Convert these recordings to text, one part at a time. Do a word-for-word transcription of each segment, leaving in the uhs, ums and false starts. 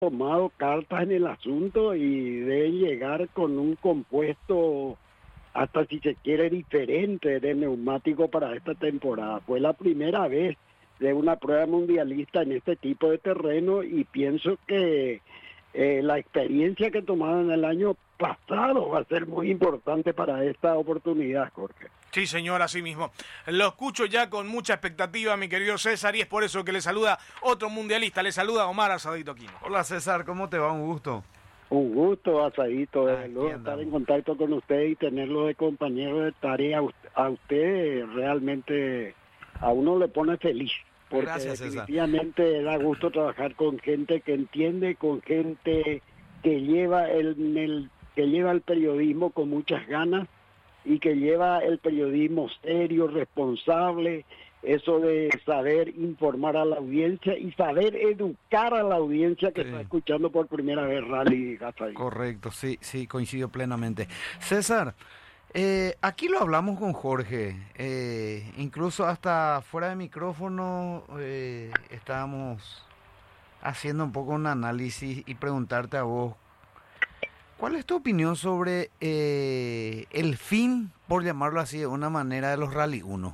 tomado cartas en el asunto y deben llegar con un compuesto, hasta si se quiere, diferente de neumático para esta temporada. Fue la primera vez de una prueba mundialista en este tipo de terreno y pienso que eh, la experiencia que tomaron el año pasado va a ser muy importante para esta oportunidad, Jorge. Sí, señor, así mismo. Lo escucho ya con mucha expectativa, mi querido César, y es por eso que le saluda otro mundialista. Le saluda Omar Asadito Aquino. Hola, César, ¿cómo te va? Un gusto. Un gusto, Asadito, de Aquí luego andamos. estar en contacto con usted y tenerlo de compañero de tarea. A usted realmente a uno le pone feliz, porque Gracias, César. definitivamente da gusto trabajar con gente que entiende, con gente que lleva el, el que lleva el periodismo con muchas ganas y que lleva el periodismo serio, responsable, eso de saber informar a la audiencia y saber educar a la audiencia que Sí. está escuchando por primera vez Rally Gazaí. Correcto, sí, sí, coincido plenamente. César, eh, aquí lo hablamos con Jorge, eh, incluso hasta fuera de micrófono eh, estábamos haciendo un poco un análisis y preguntarte a vos, ¿cuál es tu opinión sobre eh, el fin, por llamarlo así de una manera, de los Rally uno?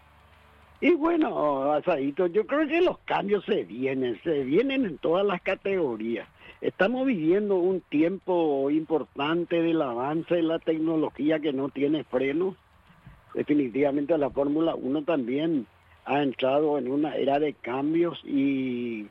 Y bueno, Asadito, yo creo que los cambios se vienen, se vienen en todas las categorías. Estamos viviendo un tiempo importante del avance de la tecnología que no tiene freno. Definitivamente la Fórmula uno también ha entrado en una era de cambios y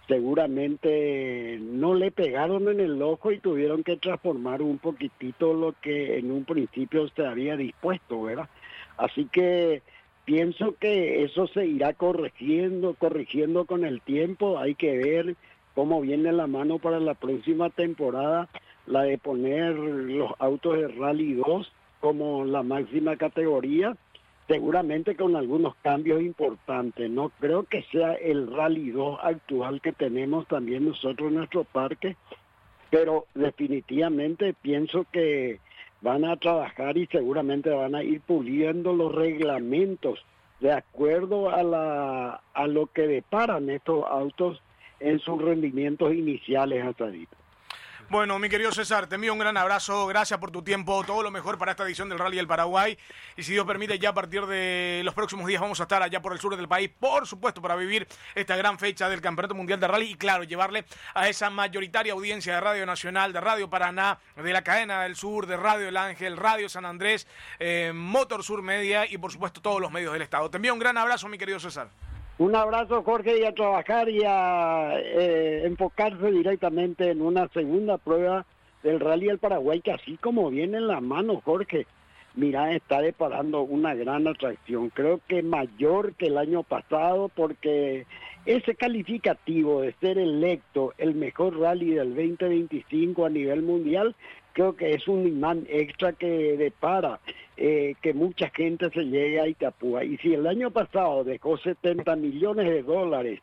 seguramente no le pegaron en el ojo y tuvieron que transformar un poquitito lo que en un principio se había dispuesto, ¿verdad? Así que pienso que eso se irá corrigiendo, corrigiendo con el tiempo. Hay que ver cómo viene la mano para la próxima temporada, la de poner los autos de Rally dos como la máxima categoría, seguramente con algunos cambios importantes. No creo que sea el Rally dos actual que tenemos también nosotros en nuestro parque, pero definitivamente pienso que van a trabajar y seguramente van a ir puliendo los reglamentos de acuerdo a la a lo que deparan estos autos en sus rendimientos iniciales hasta ahorita. Bueno, mi querido César, te envío un gran abrazo, gracias por tu tiempo, todo lo mejor para esta edición del Rally del Paraguay, y si Dios permite, ya a partir de los próximos días vamos a estar allá por el sur del país, por supuesto, para vivir esta gran fecha del Campeonato Mundial de Rally, y claro, llevarle a esa mayoritaria audiencia de Radio Nacional, de Radio Paraná, de la Cadena del Sur, de Radio El Ángel, Radio San Andrés, eh, Motor Sur Media, y por supuesto todos los medios del Estado. Te envío un gran abrazo, mi querido César. Un abrazo, Jorge, y a trabajar y a eh, enfocarse directamente en una segunda prueba del Rally del Paraguay, que así como viene en la mano, Jorge, mira, está deparando una gran atracción. Creo que mayor que el año pasado, porque ese calificativo de ser electo el mejor rally del veinte veinticinco a nivel mundial, creo que es un imán extra que depara eh, que mucha gente se llegue a Itapúa. Y si el año pasado dejó setenta millones de dólares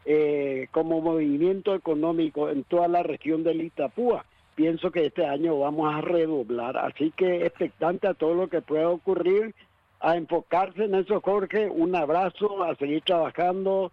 eh, como movimiento económico en toda la región del Itapúa, pienso que este año vamos a redoblar. Así que expectante a todo lo que pueda ocurrir, a enfocarse en eso, Jorge. Un abrazo, a seguir trabajando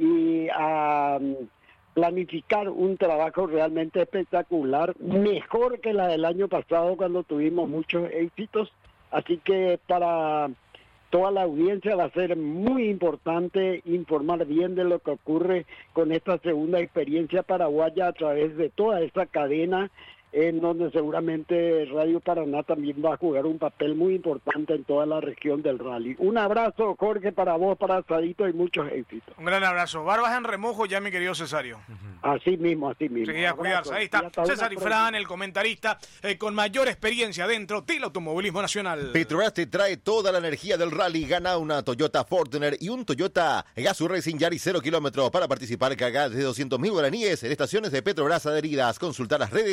y a planificar un trabajo realmente espectacular, mejor que la del año pasado cuando tuvimos muchos éxitos. Así que para toda la audiencia va a ser muy importante informar bien de lo que ocurre con esta segunda experiencia paraguaya a través de toda esta cadena, en donde seguramente Radio Paraná también va a jugar un papel muy importante en toda la región del rally. Un abrazo, Jorge, para vos, para Asadito, y muchos éxitos. Un gran abrazo. Barbas en remojo ya, mi querido Cesario. Así mismo, así mismo. Sí, a cuidarse. Ahí está César Ifrán, el comentarista eh, con mayor experiencia dentro del automovilismo nacional. Petrobras te trae toda la energía del rally. Gana una Toyota Fortuner y un Toyota Gazoo Racing Yaris cero kilómetros. Para participar, carga desde doscientos mil guaraníes en estaciones de Petrobras adheridas. Consulta las redes de Petrobras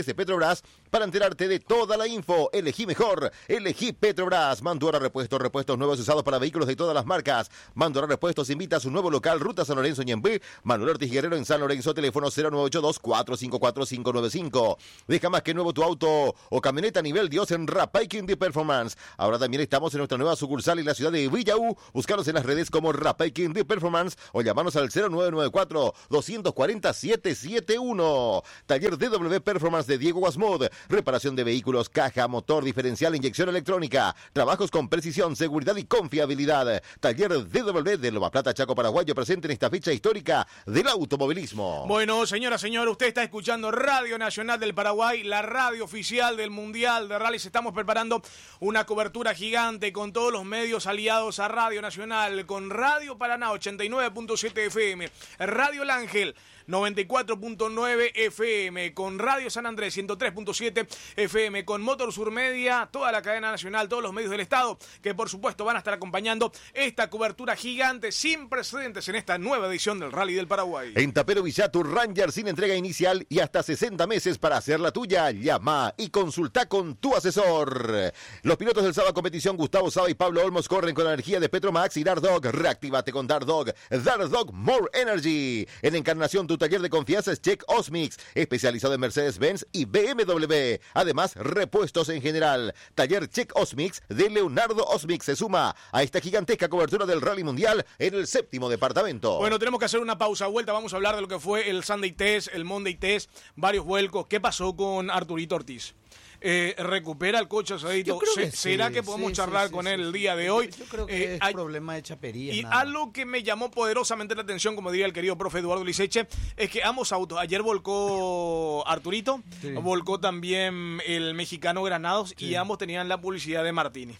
Petrobras. Para enterarte de toda la info, elegí mejor, elegí Petrobras. Mandora Repuestos, repuestos nuevos usados para vehículos de todas las marcas. Mandora Repuestos invita a su nuevo local, Ruta San Lorenzo Ñembé, Manuel Ortiz Guerrero en San Lorenzo, teléfono cero nueve ocho dos, cuatro cinco cuatro, cinco nueve cinco. Deja más que nuevo tu auto o camioneta a nivel Dios en Rapaikin de Performance. Ahora también estamos en nuestra nueva sucursal en la ciudad de Villaú. Búscanos en las redes como Rapaikin de Performance o llamarnos al cero nueve nueve cuatro, dos cuatro cero, siete siete uno. Taller D W Performance de Diego Guasmod. Reparación de vehículos, caja, motor, diferencial, inyección electrónica. Trabajos con precisión, seguridad y confiabilidad. Taller D W de Loma Plata, Chaco Paraguayo, presente en esta fecha histórica del automovilismo. Bueno, señora, señor, usted está escuchando Radio Nacional del Paraguay, la radio oficial del Mundial de Rallys. Estamos preparando una cobertura gigante con todos los medios aliados a Radio Nacional, con Radio Paraná ochenta y nueve punto siete F M, Radio El Ángel noventa y cuatro punto nueve F M, con Radio San Andrés ciento tres punto siete F M, con Motor Sur Media, toda la cadena nacional, todos los medios del Estado, que por supuesto van a estar acompañando esta cobertura gigante sin precedentes en esta nueva edición del Rally del Paraguay. En Tapero Villa, tu Ranger sin entrega inicial y hasta sesenta meses para hacer la tuya. Llama y consulta con tu asesor. Los pilotos del Saba Competición, Gustavo Saba y Pablo Olmos, corren con la energía de Petromax y Dardog. Reactívate con Dardog. Dardog More Energy. En Encarnación, tu taller de confianza es Check Osmix, especializado en Mercedes-Benz y B M W. Además, repuestos en general. Taller Check Osmix de Leonardo Osmix se suma a esta gigantesca cobertura del Rally Mundial en el séptimo departamento. Bueno, tenemos que hacer una pausa. Vuelta, vamos a hablar de lo que fue el Sunday Test, el Monday Test, varios vuelcos. ¿Qué pasó con Arturito Ortiz? Eh, recupera el coche asadito. Que ¿Será sí, que podemos sí, charlar sí, con sí, él sí, el día sí. de hoy? Yo, yo creo que eh, es hay, problema de chapería. Y nada. algo que me llamó poderosamente la atención, como diría el querido profe Eduardo Liceche, es que ambos autos, ayer volcó Arturito, sí. volcó también el mexicano Granados, sí. y ambos tenían la publicidad de Martini.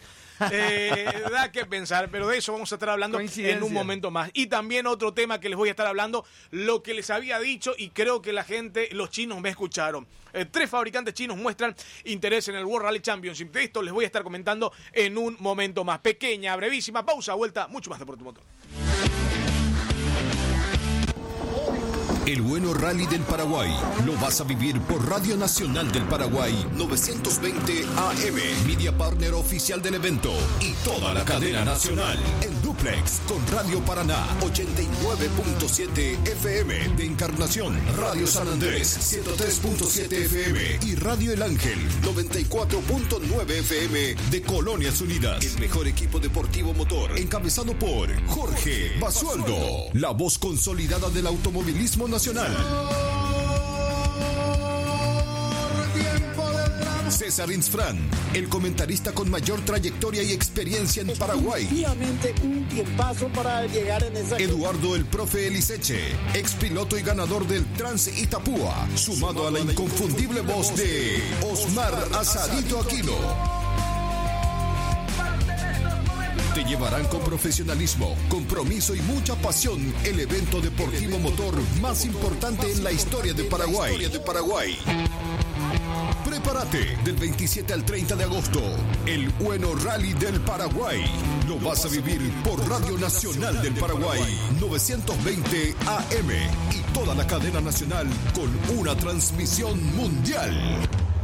Eh, da que pensar, pero de eso vamos a estar hablando en un momento más. Y también otro tema que les voy a estar hablando, lo que les había dicho, y creo que la gente, los chinos me escucharon. Eh, tres fabricantes chinos muestran interés en el World Rally Championship. De esto les voy a estar comentando en un momento más. Pequeña, brevísima pausa, vuelta, mucho más Deportivo Motor. El bueno Rally del Paraguay lo vas a vivir por Radio Nacional del Paraguay novecientos veinte A M, media partner oficial del evento, y toda la cadena nacional en duplex con Radio Paraná ochenta y nueve punto siete F M de Encarnación, Radio San Andrés ciento tres punto siete F M y Radio El Ángel noventa y cuatro punto nueve F M de Colonias Unidas. El mejor equipo deportivo motor encabezado por Jorge Basualdo, la voz consolidada del automovilismo nacional. César Insfran, el comentarista con mayor trayectoria y experiencia en Paraguay. Efectivamente, un tiempazo para llegar en esa... Eduardo el Profe Eliseche, ex piloto y ganador del Trans Itapúa, sumado a la inconfundible voz de Osmar Asadito Aquino. Te llevarán con profesionalismo, compromiso y mucha pasión el evento deportivo motor más importante en la historia de Paraguay. Prepárate del veintisiete al treinta de agosto. El bueno Rally del Paraguay. Lo vas a vivir por Radio Nacional del Paraguay novecientos veinte A M y toda la cadena nacional con una transmisión mundial.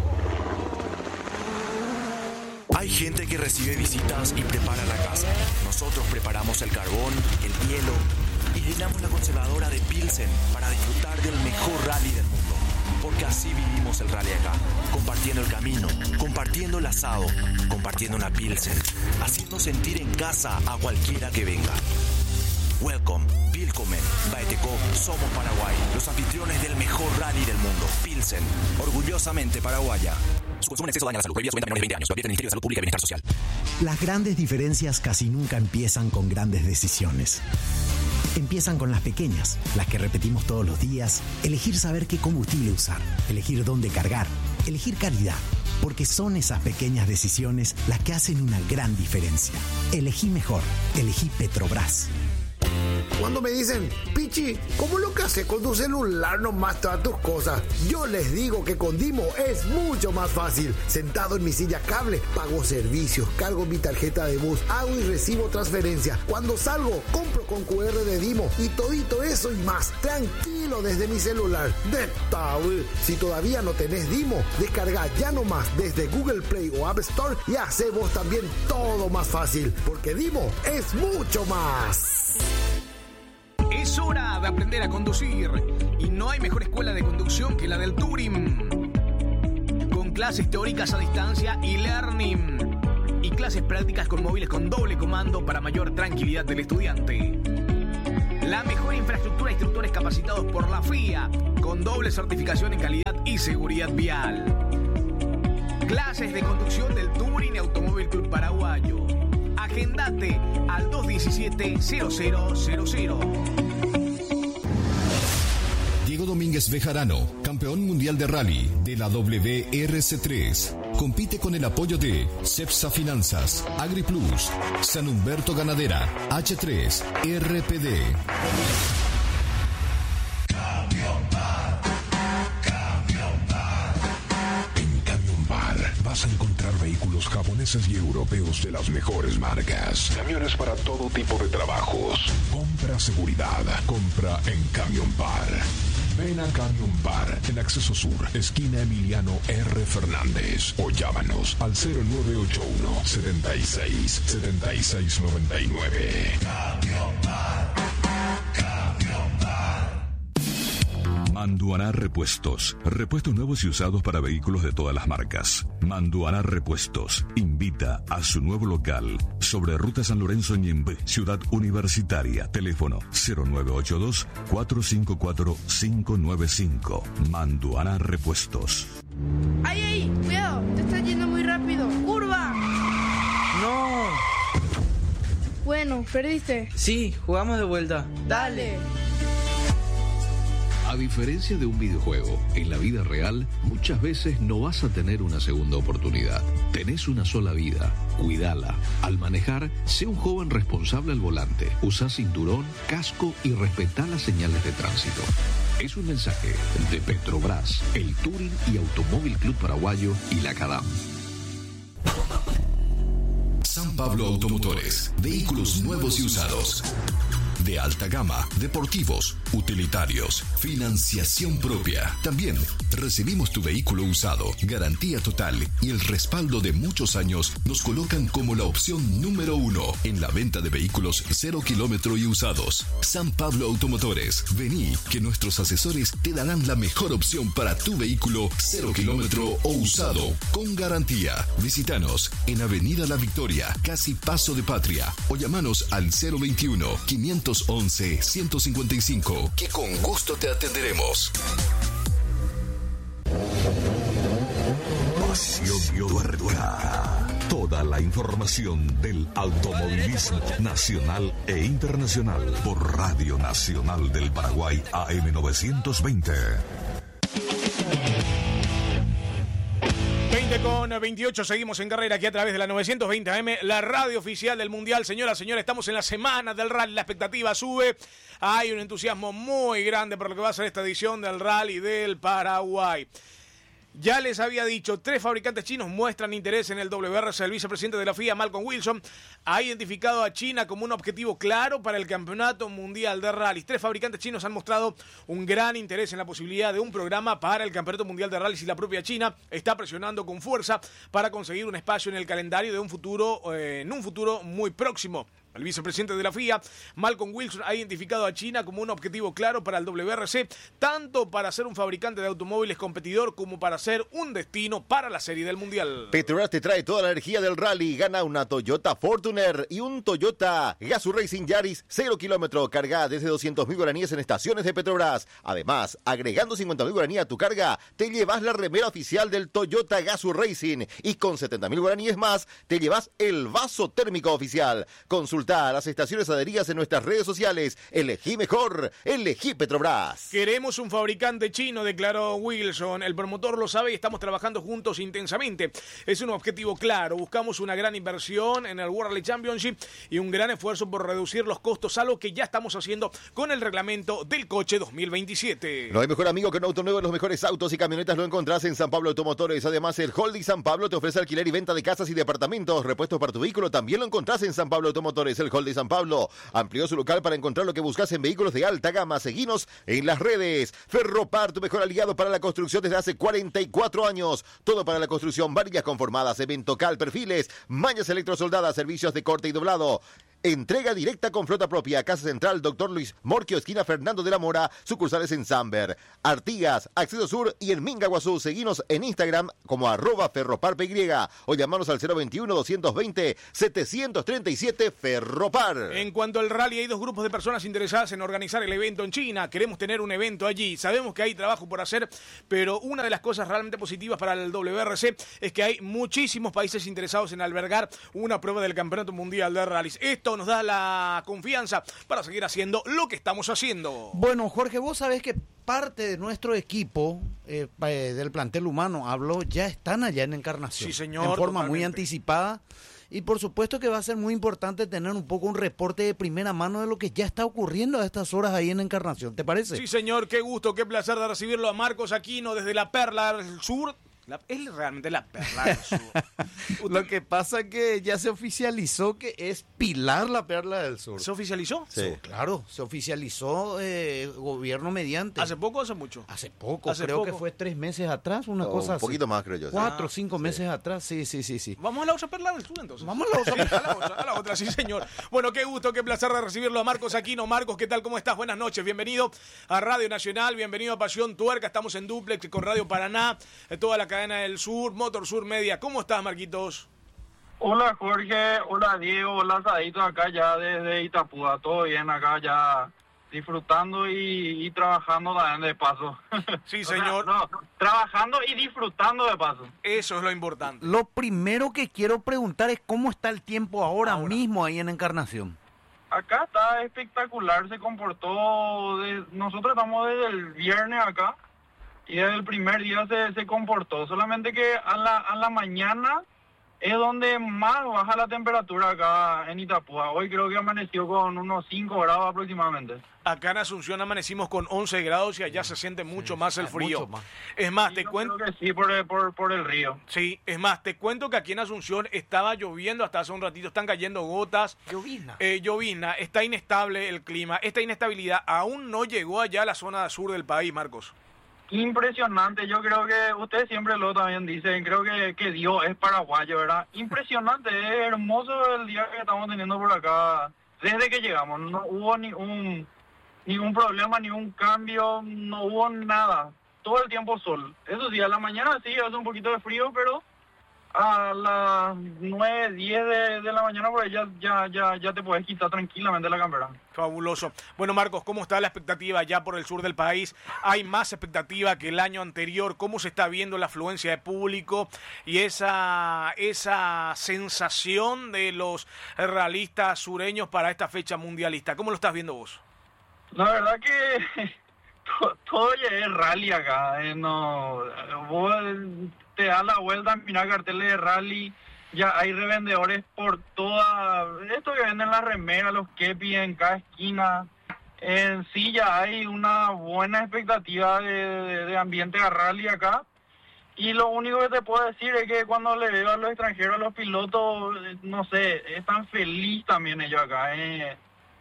Hay gente que recibe visitas y prepara la casa. Nosotros preparamos el carbón, el hielo y llenamos la conservadora de Pilsen para disfrutar del mejor rally del mundo. Porque así vivimos el rally acá, compartiendo el camino, compartiendo el asado, compartiendo una Pilsen, haciendo sentir en casa a cualquiera que venga. Welcome, Willkommen, Baeteco, somos Paraguay, los anfitriones del mejor rally del mundo. Pilsen, orgullosamente paraguaya. Su consumo en exceso daña la salud. Prohibida su venta a menores de veinte años. Lo advierte el Ministerio de Salud Pública y Bienestar Social. Las grandes diferencias casi nunca empiezan con grandes decisiones. Empiezan con las pequeñas, las que repetimos todos los días. Elegir saber qué combustible usar, elegir dónde cargar, elegir calidad. Porque son esas pequeñas decisiones las que hacen una gran diferencia. Elegí mejor, elegí Petrobras. Cuando me dicen, Pichi, ¿cómo lo que haces con tu celular nomás todas tus cosas? Yo les digo que con Dimo es mucho más fácil. Sentado en mi silla cable, pago servicios, cargo mi tarjeta de bus, hago y recibo transferencia. Cuando salgo, compro con cu erre de Dimo y todito eso y más. Tranquilo desde mi celular. De tabú. Si todavía no tenés Dimo, descarga ya nomás desde Google Play o App Store y hace vos también todo más fácil. Porque Dimo es mucho más. Es hora de aprender a conducir y no hay mejor escuela de conducción que la del Touring. Con clases teóricas a distancia y learning y clases prácticas con móviles con doble comando para mayor tranquilidad del estudiante. La mejor infraestructura de instructores capacitados por la F I A con doble certificación en calidad y seguridad vial. Clases de conducción del Touring y Automóvil Club Paraguayo. Agendate al dos diecisiete cero cero cero cero. Diego Domínguez Bejarano, campeón mundial de rally de la W R C tres. Compite con el apoyo de Cepsa Finanzas, AgriPlus, San Humberto Ganadera, H tres, R P D. Vas a encontrar vehículos japoneses y europeos de las mejores marcas. Camiones para todo tipo de trabajos. Compra seguridad. Compra en Camion Bar. Ven a Camion Bar en Acceso Sur, esquina Emiliano R. Fernández. O llámanos al cero nueve ocho uno, setenta y seis, setenta y seis noventa y nueve. Camion Bar. Camion Bar. Manduaná Repuestos. Repuestos nuevos y usados para vehículos de todas las marcas. Manduaná Repuestos invita a su nuevo local sobre Ruta San Lorenzo Ñemby, Ciudad Universitaria. Teléfono cero nueve ocho dos, cuatro cinco cuatro, cinco nueve cinco. Manduaná Repuestos. ¡Ay, ay! ¡Cuidado! Te estás yendo muy rápido. ¡Curva! ¡No! Bueno, perdiste. Sí, jugamos de vuelta. Dale. A diferencia de un videojuego, en la vida real, muchas veces no vas a tener una segunda oportunidad. Tenés una sola vida, cuídala. Al manejar, sé un joven responsable al volante. Usa cinturón, casco y respetá las señales de tránsito. Es un mensaje de Petrobras, el Touring y Automóvil Club Paraguayo y la CADAM. San Pablo Automotores, vehículos nuevos y usados. De alta gama, deportivos, utilitarios, financiación propia. También recibimos tu vehículo usado, garantía total y el respaldo de muchos años nos colocan como la opción número uno en la venta de vehículos cero kilómetro y usados. San Pablo Automotores, vení que nuestros asesores te darán la mejor opción para tu vehículo cero kilómetro o usado con garantía. Visítanos en Avenida La Victoria, casi Paso de Patria, o llamanos al cero veintiuno, quinientos once, ciento cincuenta y cinco, que con gusto te atenderemos. Pasión Tuerca. Toda la información del automovilismo nacional e internacional por Radio Nacional del Paraguay A M novecientos veinte. veinte con veintiocho, seguimos en carrera aquí a través de la novecientos veinte A M, la radio oficial del Mundial. Señoras, señores, estamos en la semana del rally, la expectativa sube, hay un entusiasmo muy grande por lo que va a ser esta edición del Rally del Paraguay. Ya les había dicho, tres fabricantes chinos muestran interés en el W R C. El vicepresidente de la F I A, Malcolm Wilson, ha identificado a China como un objetivo claro para el Campeonato Mundial de Rallys. Tres fabricantes chinos han mostrado un gran interés en la posibilidad de un programa para el Campeonato Mundial de Rallys y la propia China está presionando con fuerza para conseguir un espacio en el calendario de un futuro, eh, en un futuro muy próximo. El vicepresidente de la F I A, Malcolm Wilson, ha identificado a China como un objetivo claro para el W R C, tanto para ser un fabricante de automóviles competidor como para ser un destino para la Serie del Mundial. Petrobras te trae toda la energía del rally. Gana una Toyota Fortuner y un Toyota Gazoo Racing Yaris cero kilómetro. Carga desde doscientos mil guaraníes en estaciones de Petrobras. Además, agregando cincuenta mil guaraníes a tu carga, te llevas la remera oficial del Toyota Gazoo Racing. Y con setenta mil guaraníes más, te llevas el vaso térmico oficial. Consulta Consulta las estaciones adheridas en nuestras redes sociales. Elegí mejor, elegí Petrobras. Queremos un fabricante chino, declaró Wilson. El promotor lo sabe y estamos trabajando juntos intensamente. Es un objetivo claro. Buscamos una gran inversión en el World Rally Championship y un gran esfuerzo por reducir los costos, algo que ya estamos haciendo con el reglamento del coche dos mil veintisiete. No hay mejor amigo que un auto nuevo. Los mejores autos y camionetas lo encontrás en San Pablo Automotores. Además, el Holding San Pablo te ofrece alquiler y venta de casas y departamentos. Repuestos para tu vehículo también lo encontrás en San Pablo Automotores. El Holding San Pablo amplió su local para encontrar lo que buscas en vehículos de alta gama. Seguinos en las redes. Ferropar, tu mejor aliado para la construcción desde hace cuarenta y cuatro años. Todo para la construcción, varillas conformadas, Cementocal, perfiles, mañas electrosoldadas, servicios de corte y doblado. Entrega directa con flota propia. Casa Central, Doctor Luis Morquio, esquina Fernando de la Mora, sucursales en Samber, Artigas, Acceso Sur y en Mingaguazú. Seguinos en Instagram como arroba ferroparpy o llamanos al cero veintiuno, doscientos veinte, setecientos treinta y siete Ferropar. En cuanto al rally, hay dos grupos de personas interesadas en organizar el evento en China. Queremos tener un evento allí. Sabemos que hay trabajo por hacer, pero una de las cosas realmente positivas para el W R C es que hay muchísimos países interesados en albergar una prueba del Campeonato Mundial de Rallys. Esto nos da la confianza para seguir haciendo lo que estamos haciendo. Bueno, Jorge, vos sabés que parte de nuestro equipo eh, del plantel humano, hablo, ya están allá en Encarnación. Sí, señor. En forma totalmente. muy anticipada. Y por supuesto que va a ser muy importante tener un poco un reporte de primera mano de lo que ya está ocurriendo a estas horas ahí en Encarnación. ¿Te parece? Sí, señor. Qué gusto, qué placer de recibirlo a Marcos Aquino desde la Perla del Sur. La, es realmente la Perla del Sur. Lo que pasa es que ya se oficializó que es Pilar la Perla del Sur. ¿Se oficializó? Sí, claro, se oficializó eh, gobierno mediante. ¿Hace poco o hace mucho? Hace poco, Hace creo poco. que fue tres meses atrás, una Oh, cosa un así. poquito más, creo yo. sí. Cuatro o Ah, cinco sí. meses atrás, sí, sí, sí, sí. Vamos a la otra Perla del Sur entonces. Vamos a la otra. Sí, a la otra, a la otra, sí señor. Bueno, qué gusto, qué placer de recibirlo a Marcos Aquino. Marcos, ¿qué tal? ¿Cómo estás? Buenas noches, bienvenido a Radio Nacional, bienvenido a Pasión Tuerca, estamos en duplex con Radio Paraná, eh, toda la cadena del Sur, Motor Sur Media. ¿Cómo estás, Marquitos? Hola Jorge, hola Diego, hola Sadito, acá ya desde Itapúa, todo bien acá ya disfrutando y, y trabajando también de paso. Sí, O sea, señor. no, trabajando y disfrutando de paso. Eso es lo importante. Lo primero que quiero preguntar es cómo está el tiempo ahora, Ahora. mismo ahí en Encarnación. Acá está espectacular, se comportó, de- nosotros estamos desde el viernes acá y desde el primer día se, se comportó, solamente que a la, a la mañana es donde más baja la temperatura acá en Itapúa. Hoy creo que amaneció con unos cinco grados aproximadamente. Acá en Asunción amanecimos con once grados y allá se siente mucho más el ah, frío. mucho más. Es más, Sí, te yo cuento... creo que sí, por el, por, por el río. Sí, es más, te cuento que aquí en Asunción estaba lloviendo hasta hace un ratito, están cayendo gotas. Llovizna. Eh, llovizna, está inestable el clima. Esta inestabilidad aún no llegó allá a la zona sur del país, Marcos. Impresionante, yo creo que ustedes siempre lo también dicen, creo que, que Dios es paraguayo, ¿verdad? Impresionante, es hermoso el día que estamos teniendo por acá, desde que llegamos, no hubo ni un, ni un problema, ni un cambio, no hubo nada, todo el tiempo sol. Eso sí, a la mañana sí, hace un poquito de frío, pero a las nueve, diez de, de la mañana por ahí ya, ya, ya, ya te puedes quitar tranquilamente la campera. Fabuloso. Bueno, Marcos, ¿cómo está la expectativa ya por el sur del país? ¿Hay más expectativa que el año anterior? ¿Cómo se está viendo la afluencia de público y esa, esa sensación de los realistas sureños para esta fecha mundialista? ¿Cómo lo estás viendo vos? La verdad que to- todo ya es rally acá. eh, no, vos te das la vuelta, mira carteles de rally, ya hay revendedores por toda, esto que venden las remeras, los kepis en cada esquina. En sí ya hay una buena expectativa de, de- de ambiente a rally acá. Y lo único que te puedo decir es que cuando le veo a los extranjeros, a los pilotos, eh, no sé, están felices también ellos acá. eh.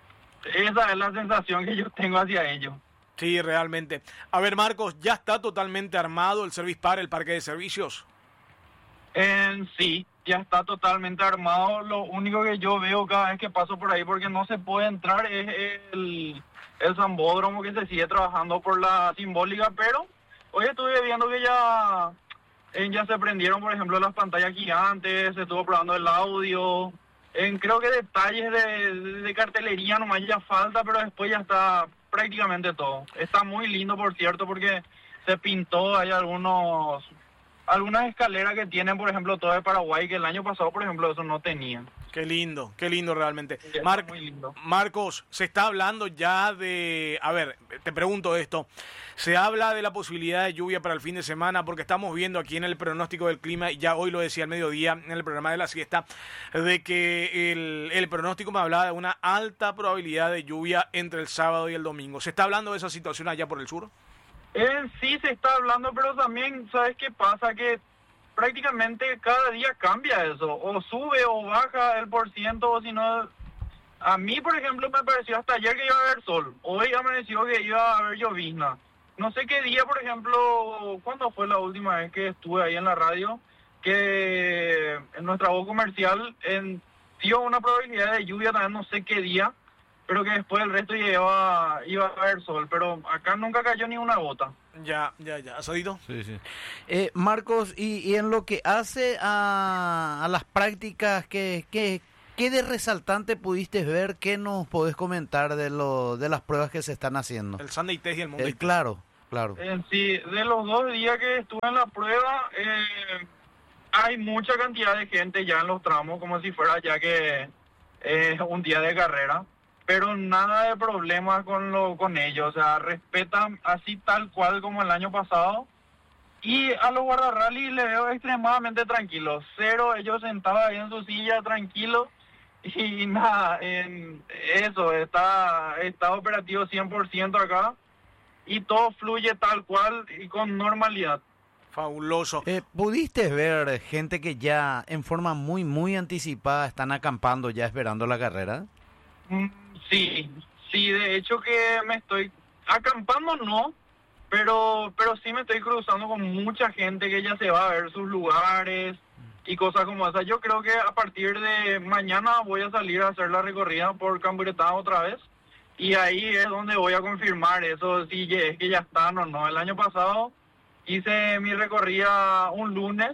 Esa es la sensación que yo tengo hacia ellos. Sí, realmente. A ver, Marcos, ¿ya está totalmente armado el Service Par, el parque de servicios? En sí, ya está totalmente armado. Lo único que yo veo cada vez que paso por ahí, porque no se puede entrar, es el, el Zambódromo, que se sigue trabajando por la simbólica, pero hoy estuve viendo que ya, eh, ya se prendieron, por ejemplo, las pantallas gigantes, se estuvo probando el audio. En, creo que detalles de, de cartelería nomás ya falta, pero después ya está prácticamente todo. Está muy lindo, por cierto, porque se pintó, hay algunos algunas escaleras que tienen, por ejemplo, todo de Paraguay, que el año pasado, por ejemplo, eso no tenían. Qué lindo, qué lindo realmente. Sí, Mar- muy lindo. Marcos, se está hablando ya de... A ver, te pregunto esto. Se habla de la posibilidad de lluvia para el fin de semana porque estamos viendo aquí en el pronóstico del clima, y ya hoy lo decía al mediodía en el programa de la siesta, de que el, el pronóstico me hablaba de una alta probabilidad de lluvia entre el sábado y el domingo. ¿Se está hablando de esa situación allá por el sur? Eh, sí se está hablando, pero también, ¿sabes qué pasa? Que prácticamente cada día cambia eso, o sube o baja el por ciento, o si no, a mí por ejemplo me pareció hasta ayer que iba a haber sol, hoy amaneció que iba a haber llovizna, no sé qué día, por ejemplo, ¿cuándo fue la última vez que estuve ahí en la radio? Que en nuestra voz comercial en, dio una probabilidad de lluvia también, no sé qué día, pero que después el resto iba, iba a haber sol, pero acá nunca cayó ni una gota. Ya, ya, ya. ¿Asadito? Sí, sí. Eh, Marcos, y, y en lo que hace a, a las prácticas, ¿qué, qué, qué de resaltante pudiste ver? ¿Qué nos podés comentar de lo de las pruebas que se están haciendo? El Sunday Test y el Monday Eh, claro, claro. Eh, sí, de los dos días que estuve en la prueba, eh, hay mucha cantidad de gente ya en los tramos, como si fuera ya que es un día de carrera. Pero nada de problemas con lo con ellos, o sea, respetan así tal cual como el año pasado. Y a los guardarrally les veo extremadamente tranquilos, cero, ellos sentados ahí en su silla tranquilos y nada, en eso, está, está operativo cien por ciento acá y todo fluye tal cual y con normalidad. Fabuloso. Eh, ¿Pudiste ver gente que ya en forma muy, muy anticipada están acampando ya esperando la carrera? Mm, Sí, sí, de hecho que me estoy acampando no, pero pero sí me estoy cruzando con mucha gente que ya se va a ver sus lugares y cosas como esas. Yo creo que a partir de mañana voy a salir a hacer la recorrida por Camburetá otra vez y ahí es donde voy a confirmar eso, si es que ya están o no. El año pasado hice mi recorrida un lunes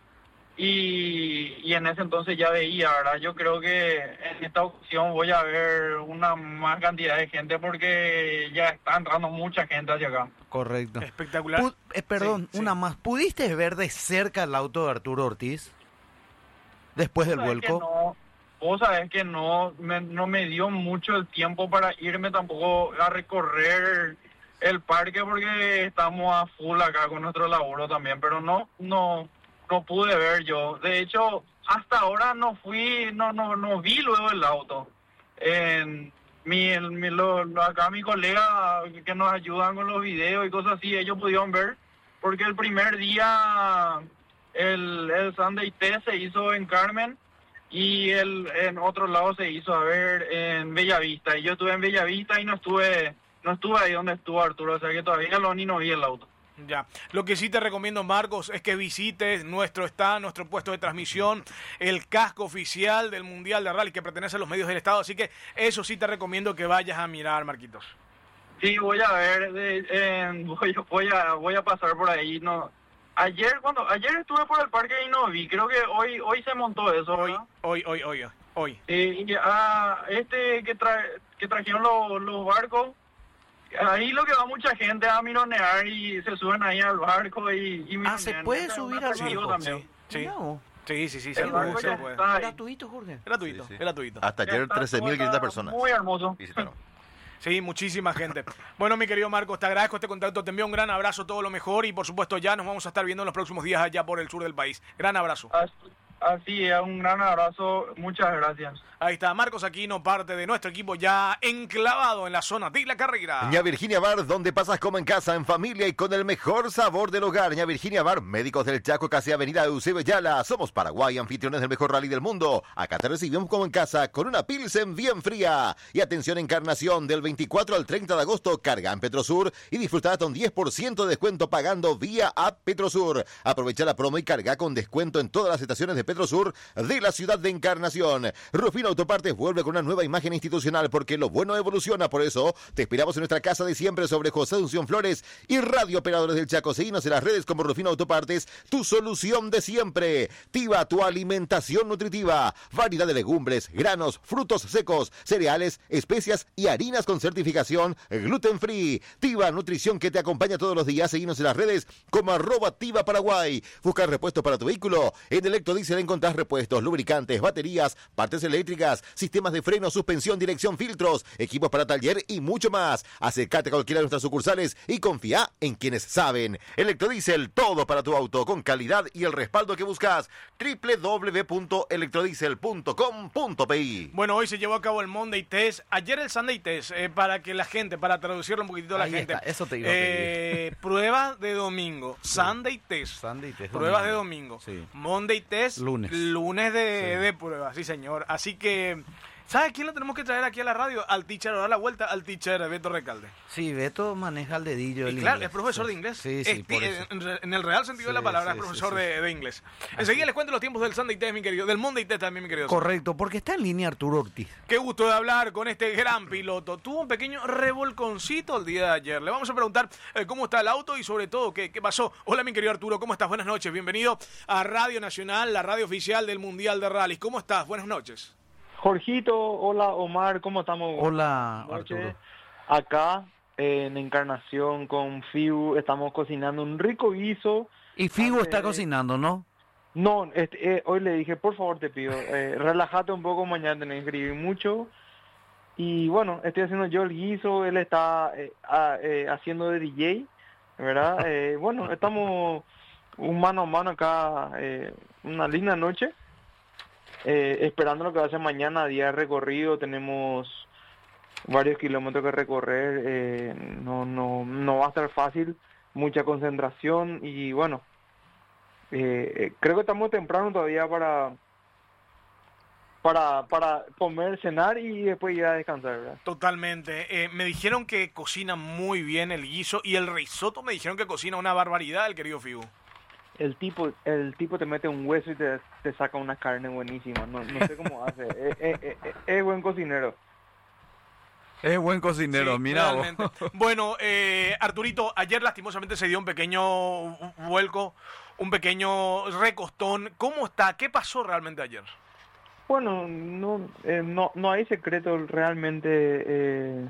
Y, y en ese entonces ya veía, ¿verdad? Yo creo que en esta ocasión voy a ver una más cantidad de gente porque ya está entrando mucha gente hacia acá. Correcto. Espectacular. Pu- eh, perdón, Sí, una sí. más. ¿Pudiste ver de cerca el auto de Arturo Ortiz? Después del Vos sabés que vuelco. no, vos sabés que no me, no me dio mucho el tiempo para irme tampoco a recorrer el parque porque estamos a full acá con nuestro laburo también, pero no, no... no pude ver yo. De hecho, hasta ahora no fui, no no no vi luego el auto. En mi, el- mi lo, lo- acá mi colega que nos ayudan con los videos y cosas así, ellos pudieron ver, porque el primer día el, el Sunday Test se hizo en Carmen y el en otro lado se hizo a ver en Bellavista. Y yo estuve en Bellavista y no estuve no estuve ahí donde estuvo Arturo, o sea que todavía lo, ni no vi el auto. Ya, lo que sí te recomiendo, Marcos, es que visites nuestro stand, nuestro puesto de transmisión, el casco oficial del Mundial de Rally que pertenece a los medios del Estado, así que eso sí te recomiendo que vayas a mirar, Marquitos. Sí, voy a ver, de- eh, voy, voy a voy a pasar por ahí. No, ayer cuando ayer estuve por el parque y no vi, creo que hoy hoy se montó eso, Hoy, ¿verdad? hoy, hoy, hoy, hoy. Sí, y, ah, este que trae que trajeron los, los barcos. Ahí lo que va mucha gente a mironear y se suben ahí al barco y, y Ah, ¿se mironean. puede Ese es subir un al atractivo barco? también. Sí, Mirá vos. sí, sí, sí, se El puede, barco se ya puede. está ahí. Gratuito, Jorge. Gratuito, Sí, sí. es gratuito. Hasta ayer Está trece mil quinientas todo personas Muy hermoso. visitaron. Sí, muchísima gente. Bueno, mi querido Marcos, te agradezco este contacto, te envío un gran abrazo, todo lo mejor y por supuesto ya nos vamos a estar viendo en los próximos días allá por el sur del país. Gran abrazo. Así, así es, un gran abrazo, muchas gracias. Ahí está Marcos Aquino, parte de nuestro equipo ya enclavado en la zona de la carrera. Ña Virginia Bar, donde pasas como en casa, en familia y con el mejor sabor del hogar. Ña Virginia Bar, médicos del Chaco, casi avenida Eusebio Yala. Somos Paraguay, anfitriones del mejor rally del mundo. Acá te recibimos como en casa con una Pilsen bien fría. Y atención, Encarnación, del veinticuatro al treinta de agosto, carga en Petrosur y disfruta hasta un diez por ciento de descuento pagando vía app Petrosur. Aprovecha la promo y carga con descuento en todas las estaciones de Petrosur de la ciudad de Encarnación. Rufino Autopartes vuelve con una nueva imagen institucional porque lo bueno evoluciona. Por eso te esperamos en nuestra casa de siempre sobre José Asunción Flores y Radio Operadores del Chaco. Seguinos en las redes como Rufino Autopartes, tu solución de siempre. Tiva, tu alimentación nutritiva. Variedad de legumbres, granos, frutos secos, cereales, especias y harinas con certificación gluten free. Tiva, nutrición que te acompaña todos los días. Seguinos en las redes como arroba Tiva Paraguay. Busca repuesto para tu vehículo en Electrodiesel Electrodiesel encontrás repuestos, lubricantes, baterías, partes eléctricas, sistemas de freno, suspensión, dirección, filtros, equipos para taller y mucho más. Acércate a cualquiera de nuestras sucursales y confía en quienes saben. Electrodiesel, todo para tu auto con calidad y el respaldo que buscas. doble u doble u doble u punto electrodiesel punto com punto pe. Bueno, hoy se llevó a cabo el Monday Test, ayer el Sunday Test, eh, para que la gente, para traducirlo un poquitito a la Ahí gente. está, eso te iba a eh, pruebas de domingo, sí. Sunday Test, Sunday test pruebas domingo. de domingo, Sí. Monday Test, Lunes. lunes de, Sí. de pruebas, sí señor. Así que, ¿sabes quién lo tenemos que traer aquí a la radio? Al teacher, ahora la vuelta al teacher Beto Recalde. Sí, Beto maneja el dedillo. Y El claro, inglés. es profesor Sí. de inglés. Sí, sí, Es- por eso. en, en el real sentido de la Sí, palabra, sí, es profesor sí, sí. De, de inglés. Enseguida les cuento los tiempos del Sunday Test, mi querido, del Monday Test también, mi querido. Correcto, porque está en línea Arturo Ortiz. Qué gusto de hablar con este gran piloto. Tuvo un pequeño revolconcito el día de ayer. Le vamos a preguntar eh, cómo está el auto y sobre todo qué, qué pasó. Hola, mi querido Arturo, ¿cómo estás? Buenas noches. Bienvenido a Radio Nacional, la radio oficial del Mundial de Rallys. ¿Cómo estás? Buenas noches. Jorgito, hola Omar, ¿cómo estamos? Hola, Buenas noches. Arturo. Acá en Encarnación con Fiu estamos cocinando un rico guiso. Y Figo Antes- está cocinando, ¿no? No, este, eh, hoy le dije, por favor te pido, eh, relájate un poco, mañana tenés que escribir mucho. Y bueno, estoy haciendo yo el guiso, él está eh, a- eh, haciendo de D J, ¿verdad? Eh, bueno, estamos un mano a mano acá, eh, una linda noche, eh, esperando lo que va a ser mañana, día de recorrido, tenemos varios kilómetros que recorrer, eh, no, no, no va a estar fácil, mucha concentración y bueno, eh, eh, creo que estamos temprano todavía para para para comer, cenar y después ir a descansar, ¿verdad? Totalmente. Eh, me dijeron que cocina muy bien el guiso y el risotto me dijeron que cocina una barbaridad, el querido Figu. El tipo el tipo te mete un hueso y te, te saca una carne buenísima, no, no sé cómo hace, es, es- es- es buen cocinero. Es buen cocinero, Sí, mira vos. realmente. Bueno, eh, Arturito, ayer lastimosamente se dio un pequeño vuelco, un pequeño recostón. ¿Cómo está? ¿Qué pasó realmente ayer? Bueno, no, eh, no, no hay secreto realmente. Eh,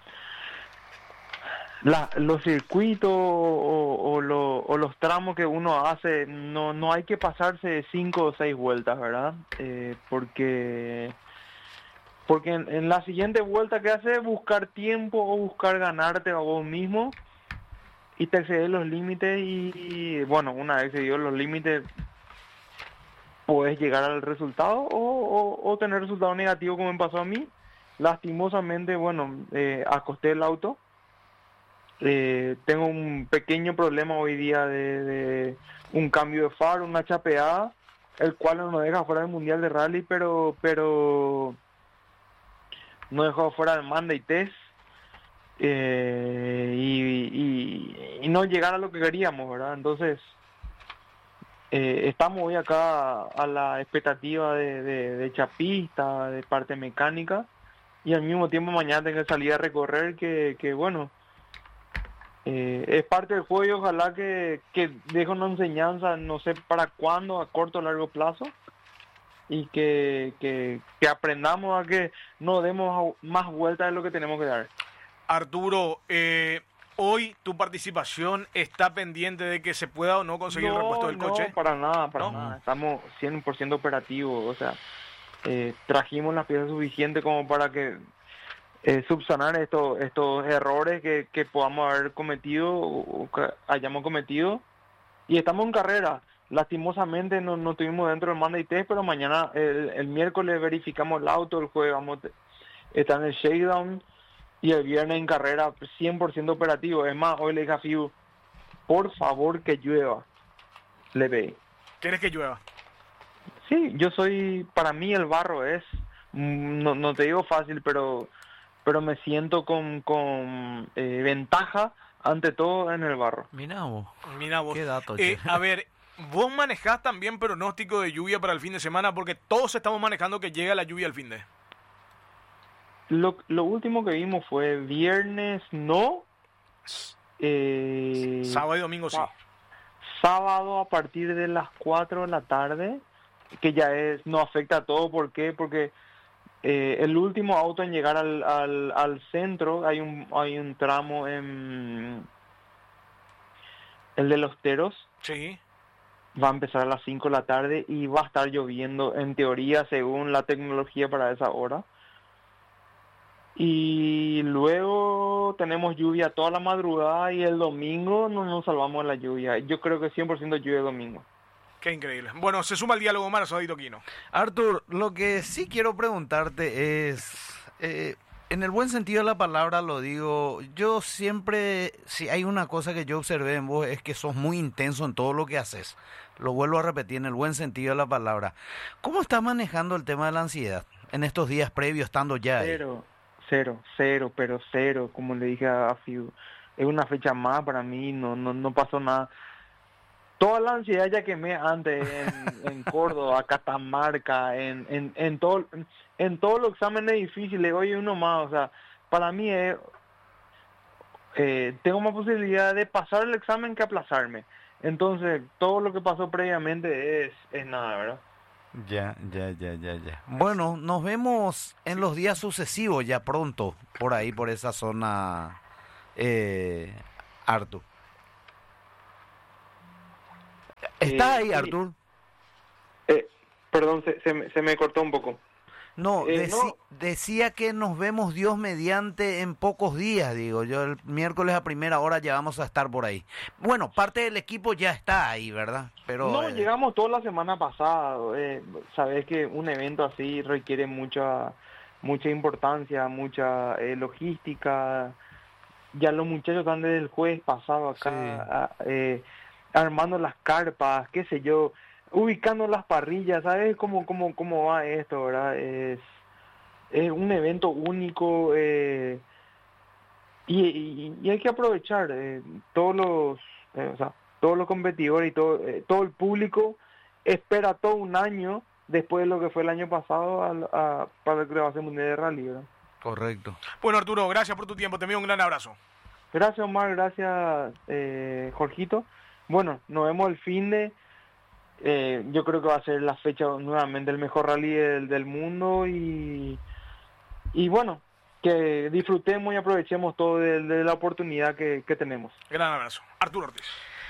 la- los circuitos o, o lo- o los tramos que uno hace, no, no hay que pasarse cinco o seis vueltas, ¿verdad? Eh, porque porque en, en la siguiente vuelta que hace buscar tiempo o buscar ganarte a vos mismo y te excedes los límites y, bueno, una vez excedidos los límites puedes llegar al resultado o, o, o tener resultado negativo como me pasó a mí. Lastimosamente, bueno, eh, acosté el auto. Eh, tengo un pequeño problema hoy día de, de un cambio de faro, una chapeada, el cual no nos deja fuera del Mundial de Rally, pero pero no dejó fuera del Monday Test eh, y, y, y no llegar a lo que queríamos, ¿verdad? Entonces, eh, estamos hoy acá a la expectativa de, de, de chapista, de parte mecánica, y al mismo tiempo mañana tengo que salir a recorrer, que, que bueno, eh, es parte del juego y ojalá que, que deje una enseñanza, no sé para cuándo, a corto o largo plazo, y que, que, que aprendamos a que no demos más vueltas de lo que tenemos que dar. Arturo, eh, hoy tu participación está pendiente de que se pueda o no conseguir el repuesto del no, coche. para nada, para ¿No? nada. Estamos cien por ciento operativos, o sea, eh, trajimos las piezas suficientes como para que eh, subsanar estos estos errores que, que podamos haber cometido o que hayamos cometido, y estamos en carrera. Lastimosamente no, no estuvimos dentro del Monday Test, pero mañana, el, el miércoles verificamos el auto, el jueves vamos a estar en el shakedown y el viernes en carrera cien por ciento operativo. Es más, hoy le dije a Fiu, por favor que llueva, le ve. ¿Quieres que llueva? Sí, yo soy, para mí el barro es, mm, no, no te digo fácil, pero pero me siento con, con eh, ventaja ante todo en el barro. Mira vos. Mira vos. Qué dato, Eh, che. a ver, vos manejás también pronóstico de lluvia para el fin de semana, porque todos estamos manejando que llega la lluvia al fin de. Lo, lo último que vimos fue viernes, no. Eh, Sábado y domingo sí. sá- Sábado a partir de las cuatro de la tarde, que ya es no afecta a todo. ¿Por qué? Porque eh, el último auto en llegar al, al, al centro, hay un hay un tramo en el de los Teros. Sí. va a empezar a las cinco de la tarde y va a estar lloviendo, en teoría, según la tecnología para esa hora. Y luego tenemos lluvia toda la madrugada y el domingo no nos salvamos de la lluvia. Yo creo que cien por ciento lluvia el domingo. Qué increíble. Bueno, se suma el diálogo más, Asadito Quino. Artur, lo que sí quiero preguntarte es, eh, en el buen sentido de la palabra lo digo, yo siempre, si hay una cosa que yo observé en vos es que sos muy intenso en todo lo que haces. Lo vuelvo a repetir, en el buen sentido de la palabra. ¿Cómo estás manejando el tema de la ansiedad en estos días previos, estando ya ahí? Cero, cero, cero, pero cero, como le dije a Fiu. Es una fecha más para mí, no, no, no pasó nada. Toda la ansiedad ya quemé antes en, en Córdoba, Catamarca, en, en, en, todo, en, en todos los exámenes difíciles, hoy uno más, o sea, para mí es, eh, tengo más posibilidad de pasar el examen que aplazarme. Entonces, todo lo que pasó previamente es, es nada, ¿verdad? Ya, ya, ya, ya, ya. Bueno, nos vemos en los días sucesivos, ya pronto, por ahí, por esa zona, eh, Artur. ¿Está ahí, Artur? Eh, perdón, se, se, se me cortó un poco. No, eh, deci- no, decía que nos vemos Dios mediante en pocos días, digo. Yo el miércoles a primera hora ya vamos a estar por ahí. Bueno, parte del equipo ya está ahí, ¿verdad? Pero no, eh, llegamos toda la semana pasada. Eh, sabes que un evento así requiere mucha mucha importancia, mucha eh, logística. Ya los muchachos están desde el jueves pasado acá, Sí. a- eh, armando las carpas, qué sé yo, ubicando las parrillas, ¿sabes cómo cómo cómo va esto, verdad? Es, es un evento único eh, y, y, y hay que aprovechar eh, todos los, eh, o sea, todos los competidores y todo eh, todo el público espera todo un año después de lo que fue el año pasado a, a, para el Creación Mundial de Rally, ¿verdad? Correcto. Bueno, Arturo, gracias por tu tiempo. Te envío un gran abrazo. Gracias, Omar, gracias, eh, Jorgito. Bueno, nos vemos el fin de... Eh, yo creo que va a ser la fecha nuevamente el mejor rally del, del mundo y, y bueno, que disfrutemos y aprovechemos todo de, de la oportunidad que, que tenemos. Gran abrazo. Arturo Ortiz.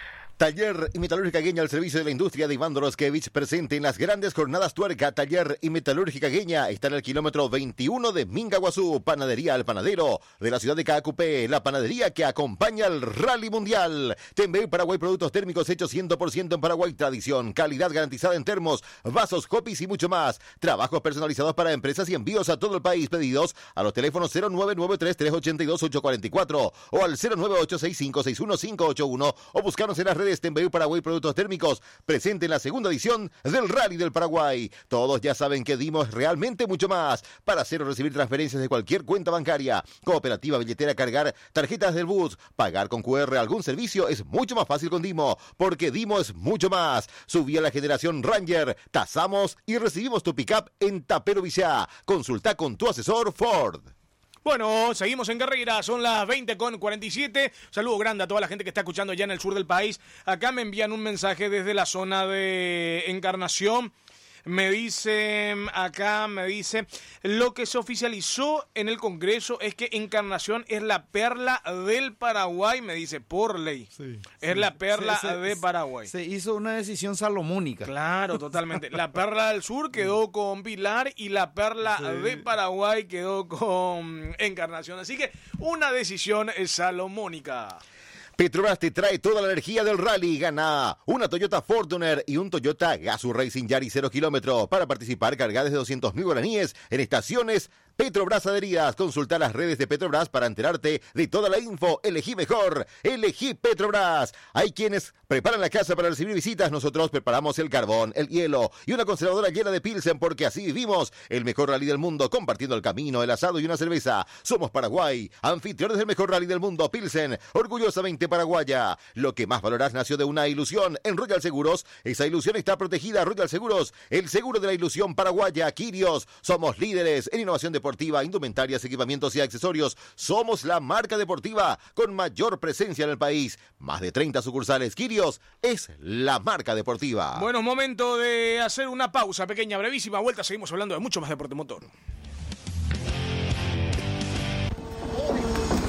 Taller y Metalúrgica Gueña al servicio de la industria de Iván Doroskevich presente en las grandes jornadas tuerca. Taller y Metalúrgica Gueña está en el kilómetro veintiuno de Mingaguazú. Panadería al Panadero de la ciudad de Caacupé, la panadería que acompaña al Rally Mundial. Tembe Paraguay, productos térmicos hechos cien por ciento en Paraguay. Tradición, calidad garantizada en termos, vasos, copies y mucho más. Trabajos personalizados para empresas y envíos a todo el país. Pedidos a los teléfonos cero nueve nueve tres tres ocho dos ocho cuatro cuatro o al cero nueve ocho seis cinco seis uno cinco ocho uno o buscarnos en las redes Tembe Paraguay, productos térmicos, presente en la segunda edición del Rally del Paraguay. Todos ya saben que dimos realmente mucho más para hacer o recibir transferencias de cualquier cuenta bancaria, cooperativa, billetera, cargar tarjetas del bus, pagar con cu erre algún servicio es mucho más fácil con Dimo, porque Dimo es mucho más. Subí a la generación Ranger, tasamos y recibimos tu pickup en Tapero Villá. Consulta con tu asesor Ford. Bueno, seguimos en carrera, son las veinte con cuarenta y siete. Saludo grande a toda la gente que está escuchando ya en el sur del país. Acá me envían un mensaje desde la zona de Encarnación. Me dice, acá me dice, lo que se oficializó en el Congreso es que Encarnación es la perla del Paraguay, me dice, por ley. Sí, es sí. la perla Se- se- de Paraguay. Se hizo una decisión salomónica. Claro, totalmente. La perla del sur quedó con Pilar y la perla Sí. de Paraguay quedó con Encarnación. Así que una decisión salomónica. Petrobras te trae toda la energía del rally. Gana una Toyota Fortuner y un Toyota Gazoo Racing Yaris cero kilómetros. Para participar, carga desde doscientos mil guaraníes en estaciones Petrobras Adheridas. Consulta las redes de Petrobras para enterarte de toda la info. Elegí mejor. Elegí Petrobras. Hay quienes preparan la casa para recibir visitas. Nosotros preparamos el carbón, el hielo y una conservadora llena de Pilsen, porque así vivimos el mejor rally del mundo, compartiendo el camino, el asado y una cerveza. Somos Paraguay, anfitriones del mejor rally del mundo. Pilsen, orgullosamente paraguaya. Lo que más valorás nació de una ilusión. En Royal Seguros, esa ilusión está protegida. Royal Seguros, el seguro de la ilusión paraguaya. Quirios, somos líderes en innovación deportiva, indumentarias, equipamientos y accesorios. Somos la marca deportiva con mayor presencia en el país. Más de treinta sucursales. Quirios es la marca deportiva. Bueno, momento de hacer una pausa pequeña, brevísima vuelta. Seguimos hablando de mucho más deporte motor.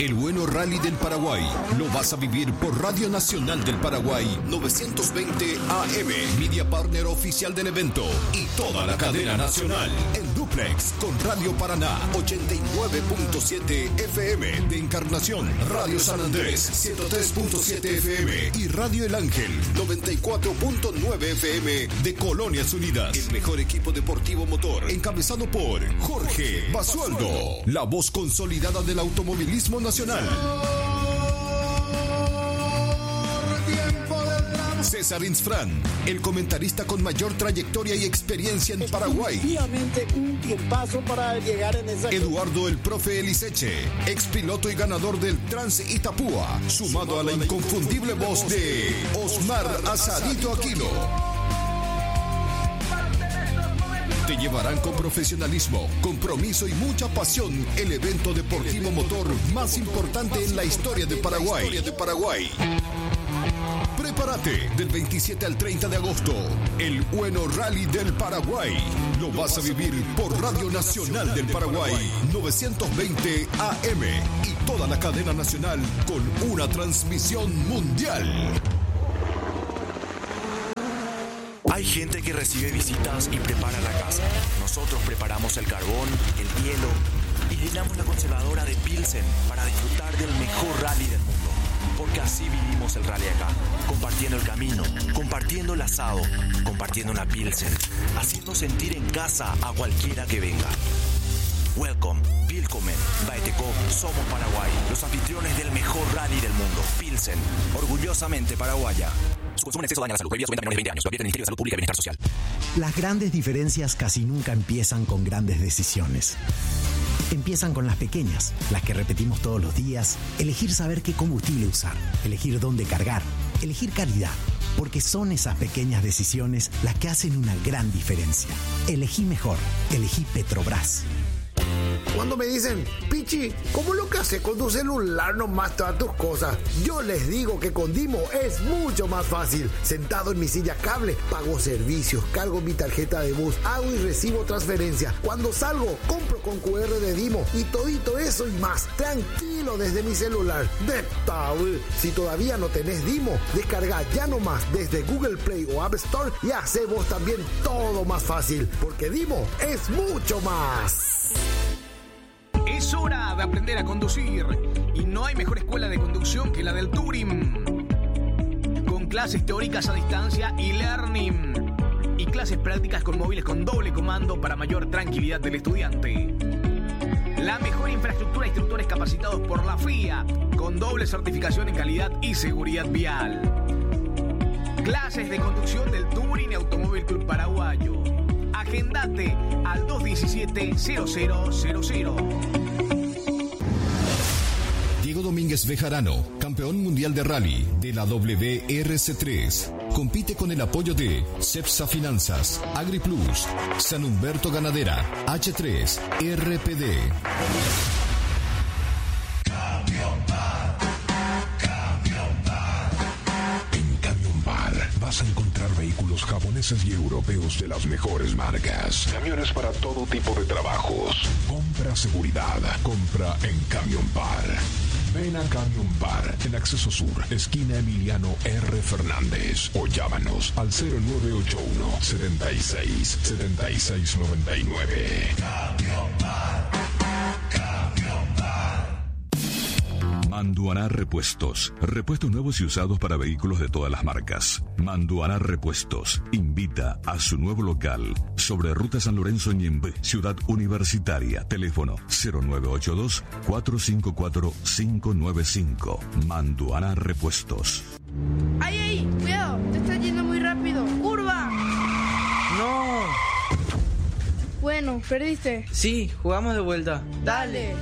El bueno rally del Paraguay lo vas a vivir por Radio Nacional del Paraguay novecientos veinte A M, media partner oficial del evento y toda la cadena nacional en duplex con Radio Paraná ochenta y nueve punto siete F M de Encarnación, Radio San Andrés ciento tres punto siete F M y Radio El Ángel noventa y cuatro punto nueve F M de Colonias Unidas. El mejor equipo deportivo motor encabezado por Jorge Basualdo, la voz consolidada del automovilismo nacional. César Insfrán, el comentarista con mayor trayectoria y experiencia en Paraguay. Definitivamente un tiempazo para llegar en esa... Eduardo el Profe Eliseche, ex piloto y ganador del Trans Itapúa, sumado a la inconfundible voz de Osmar Asadito Aquino. Te llevarán con profesionalismo, compromiso y mucha pasión el evento deportivo motor más importante en la historia de Paraguay. Prepárate del veintisiete al treinta de agosto. El bueno rally del Paraguay. Lo vas a vivir por Radio Nacional del Paraguay novecientos veinte A M y toda la cadena nacional con una transmisión mundial. Hay gente que recibe visitas y prepara la casa. Nosotros preparamos el carbón, el hielo y llenamos la conservadora de Pilsen para disfrutar del mejor rally del mundo. Porque así vivimos el rally acá, compartiendo el camino, compartiendo el asado, compartiendo una Pilsen, haciendo sentir en casa a cualquiera que venga. Welcome, Willkommen, Baeteco, somos Paraguay, los anfitriones del mejor rally del mundo. Pilsen, orgullosamente paraguaya. Su consumo en exceso daña la salud. Prohibido su venta a menores de veinte años. Lo advierte el Ministerio de Salud Pública y Bienestar Social. Las grandes diferencias casi nunca empiezan con grandes decisiones. Empiezan con las pequeñas, las que repetimos todos los días. Elegir saber qué combustible usar, elegir dónde cargar, elegir calidad. Porque son esas pequeñas decisiones las que hacen una gran diferencia. Elegí mejor, elegí Petrobras. Cuando me dicen, Pichi, ¿cómo lo que haces con tu celular nomás todas tus cosas? Yo les digo que con Dimo es mucho más fácil. Sentado en mi silla cable, pago servicios, cargo mi tarjeta de bus, hago y recibo transferencia. Cuando salgo, compro con cu erre de Dimo y todito eso y más. Tranquilo desde mi celular. De tabú. Si todavía no tenés Dimo, descarga ya nomás desde Google Play o App Store y hace vos también todo más fácil. Porque Dimo es mucho más. Es hora de aprender a conducir y no hay mejor escuela de conducción que la del Turing. Con clases teóricas a distancia y learning y clases prácticas con móviles con doble comando para mayor tranquilidad del estudiante. La mejor infraestructura, instructores capacitados por la F I A con doble certificación en calidad y seguridad vial. Clases de conducción del Turing Automóvil Club Paraguayo. Agendate al dos diecisiete cero cero cero cero. Diego Domínguez Bejarano, campeón mundial de rally de la W R C tres. Compite con el apoyo de Cepsa Finanzas, AgriPlus, San Humberto Ganadera, H tres, R P D. Vas a encontrar vehículos japoneses y europeos de las mejores marcas. Camiones para todo tipo de trabajos. Compra seguridad. Compra en Camion Par. Ven a Camion Par en Acceso Sur, esquina Emiliano R. Fernández. O llámanos al cero nueve ocho uno, setenta y seis, setenta y seis noventa y nueve. Camion Par. Camion Par. Manduaná Repuestos. Repuestos nuevos y usados para vehículos de todas las marcas. Manduaná Repuestos invita a su nuevo local sobre Ruta San Lorenzo Ñemby, Ciudad Universitaria. Teléfono cero nueve ocho dos, cuatro cinco cuatro, cinco nueve cinco. Manduaná Repuestos. ¡Ay, ay! ¡Cuidado! Te estás yendo muy rápido. ¡Curva! ¡No! Bueno, perdiste. Sí, jugamos de vuelta. Dale.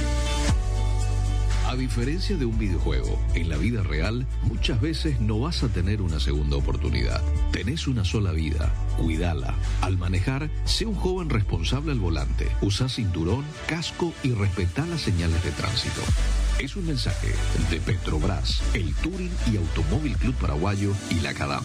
A diferencia de un videojuego, en la vida real muchas veces no vas a tener una segunda oportunidad. Tenés una sola vida, cuídala. Al manejar, sé un joven responsable al volante. Usa cinturón, casco y respetá las señales de tránsito. Es un mensaje de Petrobras, el Turing y Automóvil Club Paraguayo y la CADAM.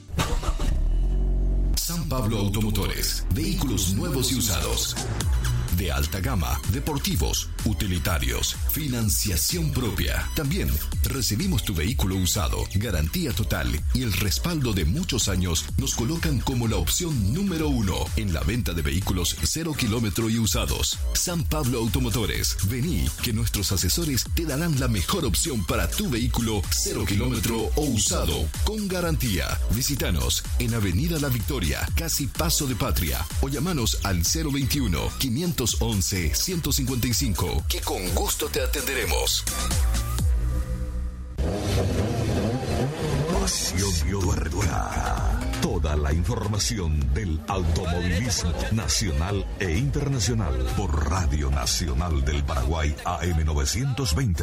San Pablo Automotores, vehículos nuevos y usados. de alta gama, deportivos, utilitarios, financiación propia. También recibimos tu vehículo usado, garantía total y el respaldo de muchos años nos colocan como la opción número uno en la venta de vehículos cero kilómetro y usados. San Pablo Automotores. Vení, que nuestros asesores te darán la mejor opción para tu vehículo cero kilómetro o usado con garantía. Visítanos en Avenida La Victoria, casi Paso de Patria, o llamanos al cero veintiuno, quinientos once, ciento cincuenta y cinco, que con gusto te atenderemos. Pasión Tuerca. Toda la información del automovilismo nacional e internacional por Radio Nacional del Paraguay A M novecientos veinte.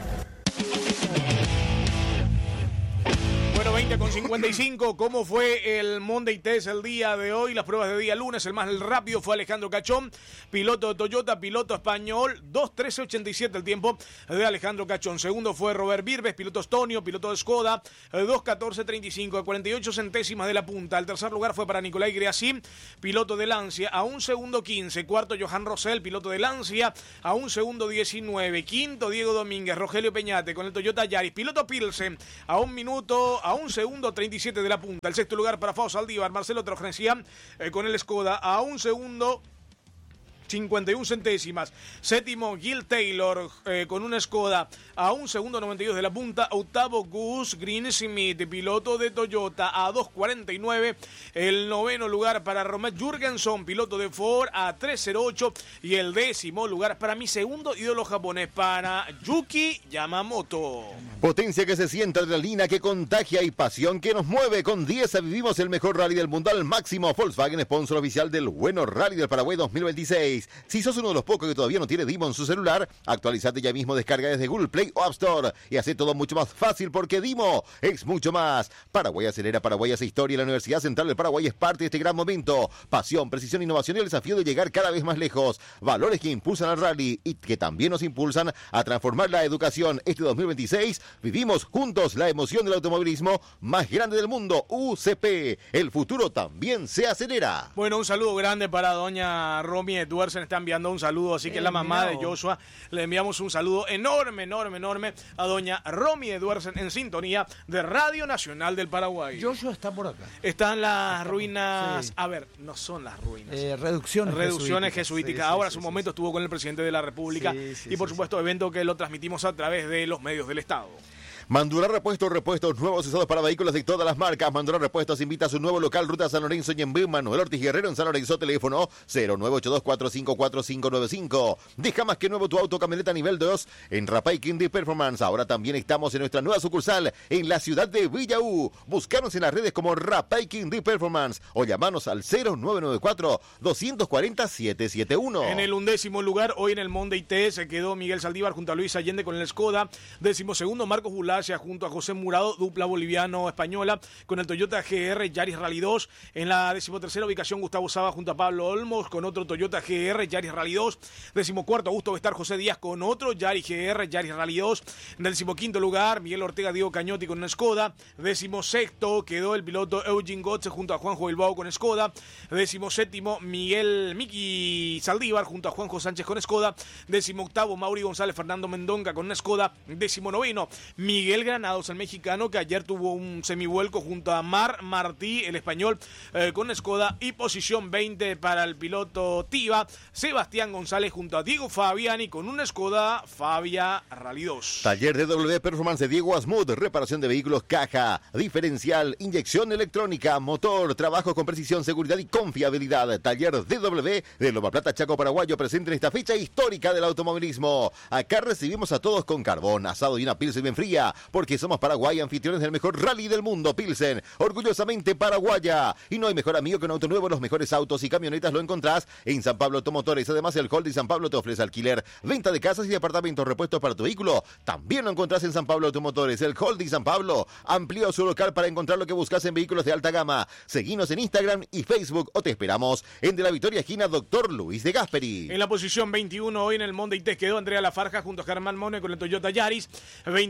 Bueno, veinte con cincuenta y cinco, ¿cómo fue el Monday Test el día de hoy? Las pruebas de día lunes, el más rápido fue Alejandro Cachón, piloto de Toyota, piloto español, dos trece ochenta y siete el tiempo de Alejandro Cachón. Segundo fue Robert Virbes, piloto estonio, piloto de Skoda, dos catorce treinta y cinco, cuarenta y ocho centésimas de la punta. El tercer lugar fue para Nicolai Griasim, piloto de Lancia, a un segundo quince. Cuarto, Johan Rosell, piloto de Lancia, a un segundo diecinueve. Quinto, Diego Domínguez, Rogelio Peñate con el Toyota Yaris, piloto Pilsen, a un minuto, a un segundo treinta y siete de la punta. El sexto lugar para Fausto Aldívar, Marcelo Trogencia eh, con el Skoda, a un segundo cincuenta y una centésimas. Séptimo, Gil Taylor eh, con una Skoda a un segundo noventa y dos de la punta. Octavo, Gus Greensmith, piloto de Toyota, a dos cuarenta y nueve. El noveno lugar para Romet Jurgenson, piloto de Ford, a tres cero ocho. Y el décimo lugar para mi segundo ídolo japonés, para Yuki Yamamoto. Potencia que se siente, adrenalina que contagia y pasión que nos mueve. Con Diesa vivimos el mejor rally del mundo al máximo. Volkswagen, sponsor oficial del Bueno Rally del Paraguay dos mil veintiséis. Si sos uno de los pocos que todavía no tiene Dimo en su celular, actualizate ya mismo, descarga desde Google Play o App Store y hace todo mucho más fácil porque Dimo es mucho más. Paraguay acelera, Paraguay hace historia. La Universidad Central del Paraguay es parte de este gran momento. Pasión, precisión, innovación y el desafío de llegar cada vez más lejos. Valores que impulsan al rally y que también nos impulsan a transformar la educación. Este dos mil veintiséis vivimos juntos la emoción del automovilismo más grande del mundo. U C P, el futuro también se acelera. Bueno, un saludo grande para doña Romy Edwards, está enviando un saludo, así que eh, la mamá no. de Joshua, le enviamos un saludo enorme, enorme, enorme a doña Romy Edwards en, en sintonía de Radio Nacional del Paraguay. Joshua está por acá. Están las ruinas, sí. A ver, no son las ruinas. Eh, reducciones Reducciones jesuíticas. jesuíticas. Sí, Ahora, sí, en su sí, momento sí. estuvo con el presidente de la República sí, sí, y por sí, supuesto sí. evento que lo transmitimos a través de los medios del Estado. Mandurar Repuestos, repuestos nuevos usados para vehículos de todas las marcas. Mandurar Repuestos invita a su nuevo local, Ruta San Lorenzo y en Manuel Ortiz Guerrero en San Lorenzo, teléfono cero nueve ocho dos cuatro cinco cuatro cinco nueve cinco. Deja más que nuevo tu auto camioneta nivel dos en Rapay Quindí Performance. Ahora también estamos en nuestra nueva sucursal en la ciudad de Villaú. Búscanos en las redes como Rapay Quindí Performance o llamanos al cero nueve nueve cuatro dos cuatro cero siete siete uno. En el undécimo lugar, hoy en el Monday Test, se quedó Miguel Saldívar junto a Luis Allende con el Skoda. Décimo segundo, Marcos Bulacia junto a José Murado, dupla boliviano-española, con el Toyota G R Yaris Rally dos. En la decimotercera ubicación, Gustavo Saba junto a Pablo Olmos con otro Toyota G R Yaris Rally dos. Decimocuarto, Augusto Bestar José Díaz con otro Yaris G R Yaris Rally dos. En el decimoquinto lugar, Miguel Ortega Diego Cañotti con una Skoda. Decimosexto quedó el piloto Eugene Gotze junto a Juanjo Bilbao con Skoda. Decimoséptimo, Miguel Miki Saldívar junto a Juanjo Sánchez con Skoda. Decimoctavo, Mauri González Fernando Mendonca con una Skoda. Decimonoveno, Miguel Granados, el mexicano, que ayer tuvo un semivuelco junto a Mar Martí, el español, eh, con Skoda. Y posición veinte para el piloto Tiva, Sebastián González junto a Diego Fabiani con una Skoda Fabia Rally dos. Taller D W Performance de Diego Asmud, reparación de vehículos, caja, diferencial, inyección electrónica, motor, trabajo con precisión, seguridad y confiabilidad. Taller D W de Loma Plata, Chaco Paraguayo, presente en esta fecha histórica del automovilismo. Acá recibimos a todos con carbón, asado y una pilsen bien fría, porque somos Paraguay, anfitriones del mejor rally del mundo. Pilsen, orgullosamente paraguaya. Y no hay mejor amigo que un auto nuevo. Los mejores autos y camionetas lo encontrás en San Pablo Automotores. Además, el Holding San Pablo te ofrece alquiler, venta de casas y departamentos, repuestos para tu vehículo. También lo encontrás en San Pablo Automotores. El Holding San Pablo amplió su local para encontrar lo que buscas en vehículos de alta gama. Seguinos en Instagram y Facebook o te esperamos en De la Victoria, esquina Doctor Luis de Gasperi. En la posición veintiuno hoy en el Monday Test quedó Andrea Lafarja junto a Germán Mone con el Toyota Yaris. veintidós la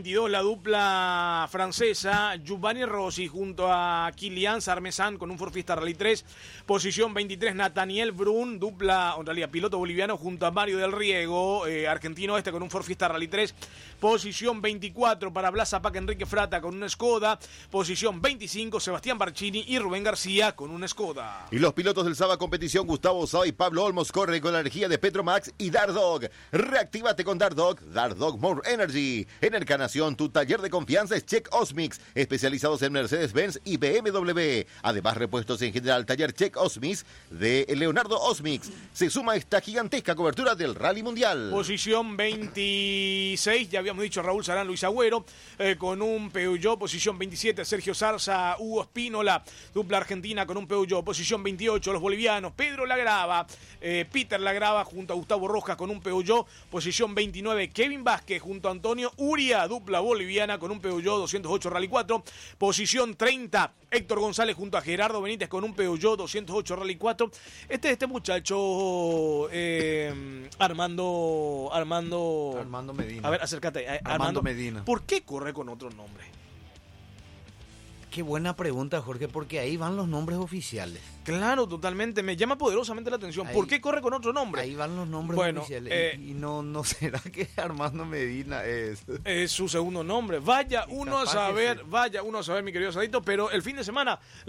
dupla francesa, Giovanni Rossi junto a Kilian Sarmezan con un Ford Fiesta Rally tres. Posición veintitrés, Nathaniel Brun, dupla, en realidad piloto boliviano junto a Mario del Riego, eh, argentino este con un Ford Fiesta Rally tres. Posición veinticuatro para Blas Zapac Enrique Frata con una Skoda. Posición veinticinco, Sebastián Barcini y Rubén García con una Skoda. Y los pilotos del Saba Competición, Gustavo Saba y Pablo Olmos, corren con la energía de Petromax y Dardog. Reactívate con Dardog, Dardog More Energy. En Encarnación, tu taller de confianza es Check Osmix, especializados en Mercedes-Benz y B M W. Además, repuestos en general, taller Check Osmix de Leonardo Osmix. Se suma esta gigantesca cobertura del Rally Mundial. Posición veintiséis, ya habíamos dicho Raúl Sarán, Luis Agüero, eh, con un Peugeot. Posición veintisiete, Sergio Zarza, Hugo Espínola, dupla argentina con un Peugeot. Posición veintiocho, los bolivianos, Pedro Lagrava, eh, Peter Lagrava junto a Gustavo Rojas con un Peugeot. Posición veintinueve, Kevin Vázquez junto a Antonio Uria, dupla boliviana con un Peugeot doscientos ocho Rally cuatro. Posición treinta, Héctor González junto a Gerardo Benítez con un Peugeot doscientos ocho Rally cuatro. Este este muchacho eh, Armando Armando Armando Medina. A ver, acércate. Eh, Armando, Armando Medina. ¿Por qué corre con otro nombre? Qué buena pregunta, Jorge, porque ahí van los nombres oficiales. Claro, totalmente. Me llama poderosamente la atención. Ahí, ¿Por qué corre con otro nombre? Ahí van los nombres bueno, oficiales. Eh, y no, no será que Armando Medina es... Es su segundo nombre. Vaya uno a saber, vaya uno a saber, mi querido Sadito, pero el fin de semana